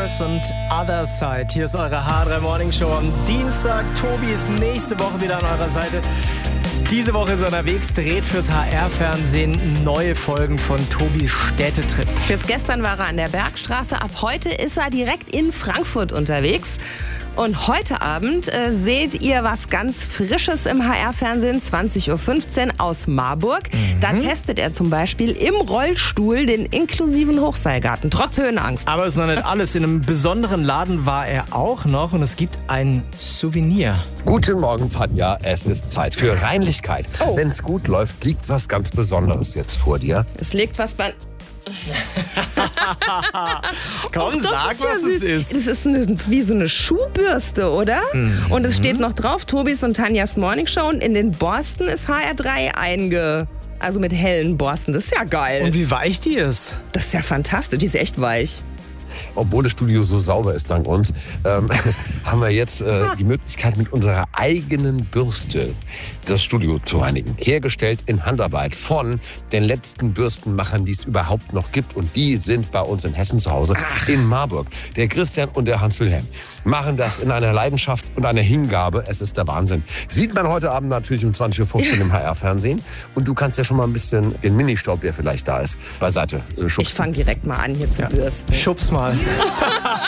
Doors und Other Side. Hier ist eure H3 Morning Show am Dienstag. Tobi ist nächste Woche wieder an eurer Seite. Diese Woche ist er unterwegs, dreht fürs HR-Fernsehen neue Folgen von Tobis Städtetrip. Bis gestern war er an der Bergstraße, ab heute ist er direkt in Frankfurt unterwegs. Und heute Abend seht ihr was ganz Frisches im HR-Fernsehen, 20.15 Uhr aus Marburg. Da testet er zum Beispiel im Rollstuhl den inklusiven Hochseilgarten, trotz Höhenangst. Aber es ist noch nicht alles. In einem besonderen Laden war er auch noch und es gibt ein Souvenir. Guten Morgen, Tanja. Es ist Zeit für Reinlichkeit. Oh. Wenn es gut läuft, liegt was ganz Besonderes jetzt vor dir. Es liegt was bei... Komm, sag, was es ist. Es ist wie so eine Schuhbürste, oder? Und es steht noch drauf, Tobis und Tanjas Morning Show. Und in den Borsten ist HR3 also mit hellen Borsten. Das ist ja geil. Und wie weich die ist. Das ist ja fantastisch. Die ist echt weich. Obwohl das Studio so sauber ist dank uns, haben wir jetzt die Möglichkeit, mit unserer eigenen Bürste das Studio zu reinigen. Hergestellt in Handarbeit von den letzten Bürstenmachern, die es überhaupt noch gibt. Und die sind bei uns in Hessen zu Hause, in Marburg. Der Christian und der Hans-Wilhelm machen das in einer Leidenschaft und einer Hingabe. Es ist der Wahnsinn. Sieht man heute Abend natürlich um 20.15 Uhr im HR-Fernsehen. Und du kannst ja schon mal ein bisschen den Ministaub, der vielleicht da ist, beiseite schubsen. Ich fange direkt mal an, hier zu bürsten. Schubs mal.